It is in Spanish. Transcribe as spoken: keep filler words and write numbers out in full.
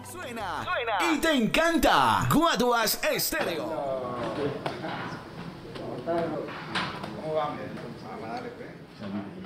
Suena, suena y te encanta. Guaduas Estéreo. ¿Cómo vamos? Vamos a darle, pues.